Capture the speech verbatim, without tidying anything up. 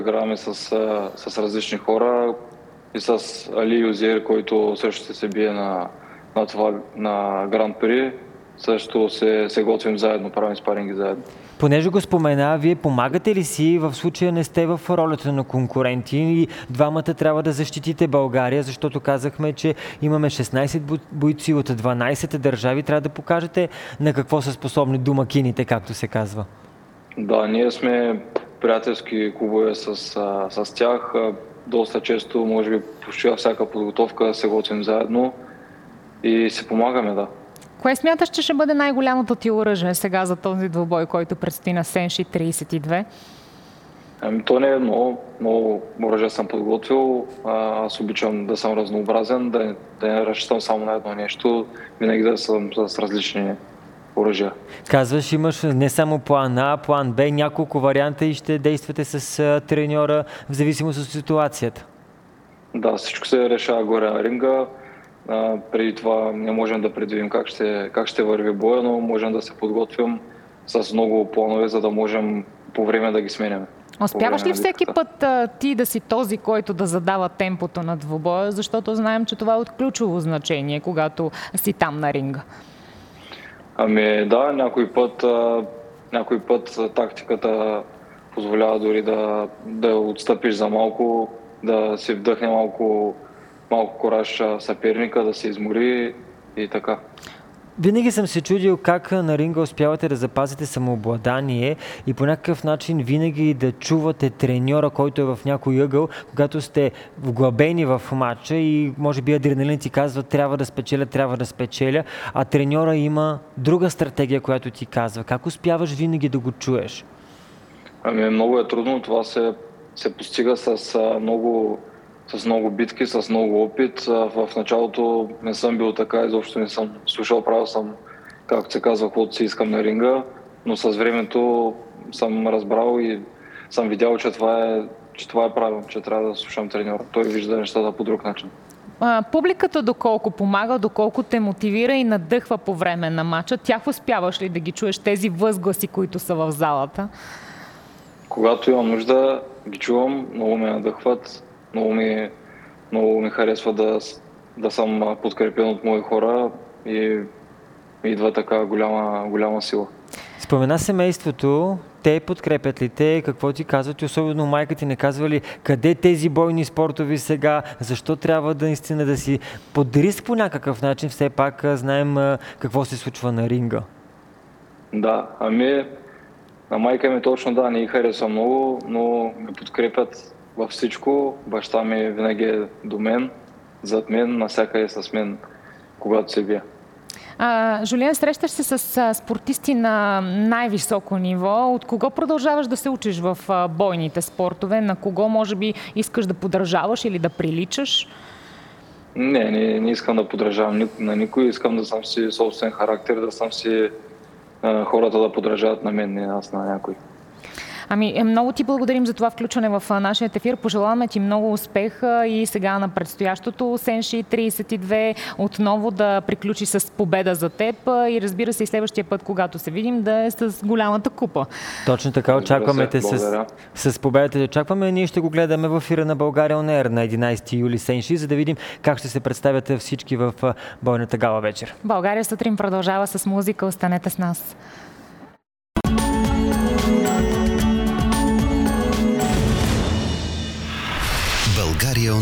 Играме с, с различни хора и с Али Юзер, който също ще се бие на, на, това, на Гран При. Също се, се готвим заедно, правим спаринги заедно. Понеже го спомена, вие помагате ли си, в случая не сте в ролята на конкуренти и двамата трябва да защитите България, защото казахме, че имаме шестнайсет бойци от дванайсет държави. Трябва да покажете на какво са способни домакините, както се казва. Да, ние сме приятелски клубове с, с тях. Доста често, може би почти във всяка подготовка се готвим заедно и си помагаме, да. Кое смяташ, че ще бъде най-голямото ти оръжие сега за този двубой, който предстои на Сенши трийсет и две? Ами, то не е много, много оръжие съм подготвил. Аз обичам да съм разнообразен, да, да не разчитам само на едно нещо, винаги да съм с различни оръжия. Казваш, имаш не само план А, план Б, няколко варианта и ще действате с треньора в зависимост от ситуацията. Да, всичко се решава горе на ринга. А, преди това не можем да предвидим как ще, как ще върви боя, но можем да се подготвим с много планове, за да можем по време да ги сменяме. Успяваш ли всеки път а, ти да си този, който да задава темпото на двубоя, защото знаем, че това е от ключово значение, когато си там на ринга? Ами да, някой път, а, някой път тактиката позволява дори да, да отстъпиш за малко, да си вдъхне малко малко кораж съперника, да се измори и така. Винаги съм се чудил как на ринга успявате да запазите самообладание и по някакъв начин винаги да чувате треньора, който е в някой ъгъл, когато сте вглъбени в матча и може би адреналин ти казва трябва да спечеля, трябва да спечеля, а треньора има друга стратегия, която ти казва. Как успяваш винаги да го чуеш? Ами много е трудно, това се, се постига с много с много битки, с много опит. В началото не съм бил така, изобщо не съм слушал, правил съм, както се казва, каквото си искам на ринга, но с времето съм разбрал и съм видял, че това е, че това е правилно, че трябва да слушам треньора. Той вижда нещата по друг начин. А, публиката доколко помага, доколко те мотивира и надъхва по време на матча, тях успяваш ли да ги чуеш, тези възгласи, които са в залата? Когато имам нужда, ги чувам, много ме надъхват. Много ми, много ми харесва да, да съм подкрепен от мои хора и идва така голяма, голяма сила. Спомена семейството, те подкрепят ли те, какво ти казват и особено майка ти не казва ли къде тези бойни спортови сега, защо трябва да наистина да си под риск по някакъв начин, все пак знаем какво се случва на ринга. Да, ами на майка ми точно да, не ѝ харесва много, но ме подкрепят във всичко. Баща ми винаги е до мен, зад мен, навсякъде с мен, когато се бия. А, Жулиан, срещаш се с а, спортисти на най-високо ниво. От кого продължаваш да се учиш в а, бойните спортове? На кого може би искаш да подражаваш или да приличаш? Не, не, не искам да подражавам на никой. Искам да съм си собствен характер, да съм си а, хората да подражават на мен, не аз на някой. Ами, много ти благодарим за това включване в нашия ефир. Пожелаваме ти много успех и сега на предстоящото Сенши трийсет и две отново да приключи с победа за теб и разбира се и следващия път, когато се видим, да е с голямата купа. Точно така, очакваме те с, с победата. Очакваме, ние ще го гледаме в ефира на България Он Ер на единайсети юли Сенши, за да видим как ще се представят всички в бойната гала вечер. България сутрин продължава с музика. Останете с нас. България